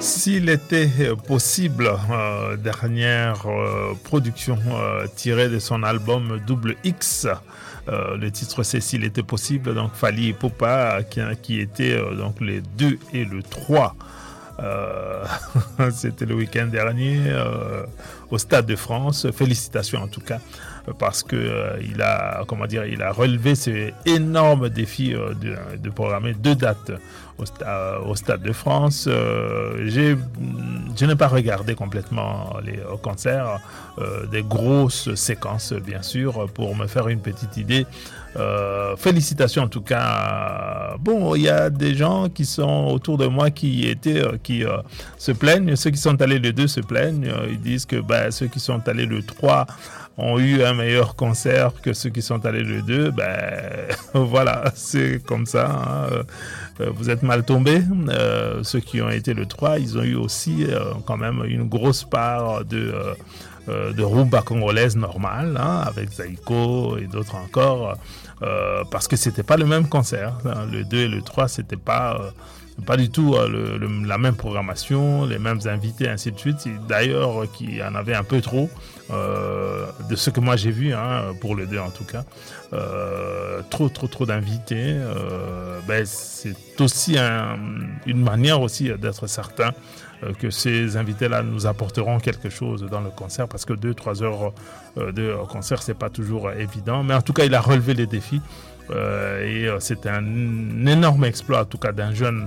S'il était possible, dernière production tirée de son album Double X. Le titre c'est S'il était possible, donc Fally Ipupa qui était donc les 2 et le 3. C'était le week-end dernier au Stade de France. Félicitations en tout cas parce que il a relevé ce énorme défi de programmer 2 dates au Stade de France. Je n'ai pas regardé complètement les concerts, des grosses séquences bien sûr pour me faire une petite idée. Félicitations en tout cas. Bon, il y a des gens qui sont autour de moi qui se plaignent. Ceux qui sont allés le 2 se plaignent. Ils disent que ceux qui sont allés le 3 ont eu un meilleur concert que ceux qui sont allés le 2. Voilà, c'est comme ça. Vous êtes mal tombés. Ceux qui ont été le 3, ils ont eu aussi quand même une grosse part de rumba congolaise normale, avec Zaïko et d'autres encore, parce que c'était pas le même concert. Le 2 et le 3, c'était pas du tout la même programmation, les mêmes invités, ainsi de suite. D'ailleurs, qu'il y en avait un peu trop, de ce que moi j'ai vu, pour le 2 en tout cas. Trop d'invités. C'est aussi une manière aussi d'être certain que ces invités-là nous apporteront quelque chose dans le concert, parce que 2-3 heures de concert, c'est pas toujours évident. Mais en tout cas, il a relevé les défis. Et c'est un énorme exploit en tout cas d'un jeune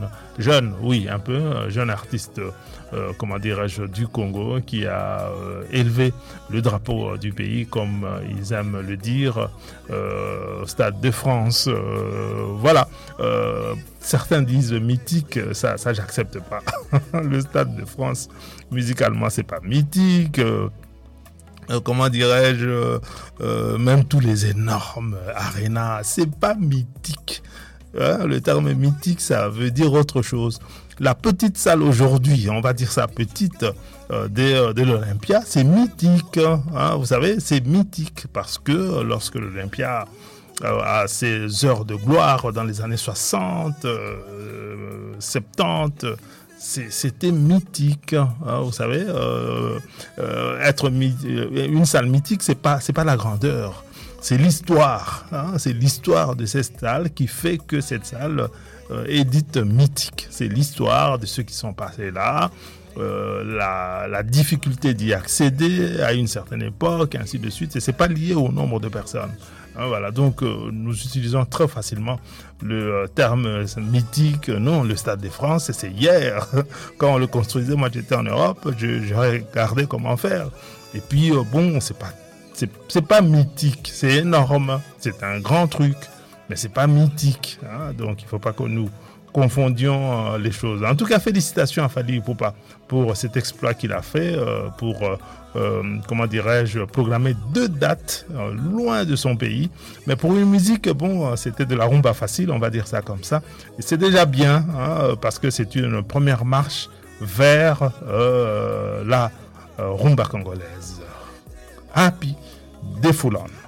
artiste du Congo qui a élevé le drapeau du pays, comme ils aiment le dire, au Stade de France. Voilà. Certains disent mythique, ça j'accepte pas. Le Stade de France, musicalement, c'est pas mythique. Même tous les énormes arénas, c'est pas mythique. Le terme mythique, ça veut dire autre chose. La petite salle aujourd'hui, on va dire ça petite, de l'Olympia, c'est mythique. Vous savez, c'est mythique parce que lorsque l'Olympia a ses heures de gloire dans les années 60, 70, c'était mythique, vous savez. Une salle mythique, c'est pas la grandeur, c'est l'histoire. C'est l'histoire de cette salle qui fait que cette salle est dite mythique. C'est l'histoire de ceux qui sont passés là, la difficulté d'y accéder à une certaine époque, ainsi de suite. Et c'est pas lié au nombre de personnes. Voilà, donc nous utilisons très facilement le terme mythique. Non, le Stade de France, c'est hier. Quand on le construisait, moi j'étais en Europe, je regardais comment faire. Et puis c'est pas mythique, c'est énorme, c'est un grand truc, mais c'est pas mythique. Donc il faut pas que nous confondions les choses. En tout cas, félicitations à Fally Ipupa pour cet exploit qu'il a fait, pour programmer 2 dates loin de son pays. Mais pour une musique, c'était de la rumba facile, on va dire ça comme ça. Et c'est déjà bien, parce que c'est une première marche vers la rumba congolaise. Happy Defulon.